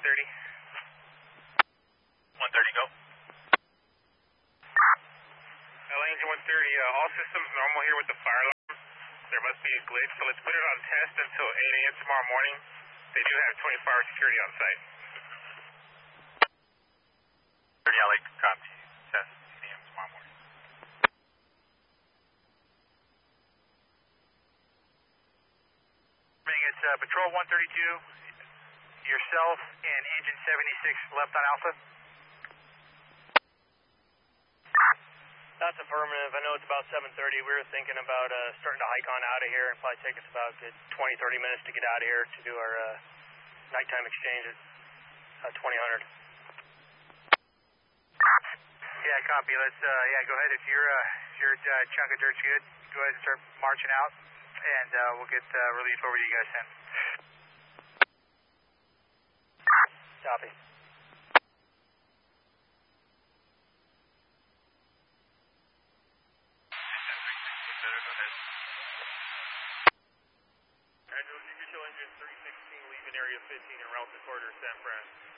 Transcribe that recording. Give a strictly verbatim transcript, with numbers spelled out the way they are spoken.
thirty. one thirty, go. L A engine one thirty, uh, all systems normal here with the fire alarm. There must be a glitch, so let's put it on test until eight A M tomorrow morning. They do have twenty-four hour security on site. thirty, L A, copy. Test, eight A M tomorrow morning. It's uh, Patrol one thirty-two, yourself and Engine seventy-six left on Alpha. That's affirmative. I know it's about seven thirty. We were thinking about uh, starting to hike on out of here. It'll probably take us about uh, twenty, thirty minutes to get out of here to do our uh, nighttime exchange at uh, twenty hundred. Yeah, copy. Let's, uh, yeah, go ahead. If your, uh, if your uh, chunk of dirt's good, go ahead and start marching out, and uh, we'll get uh, relief over to you guys soon. Copy. Andrew, you get your engine three sixteen leaving area fifteen and route to corridor San Fran.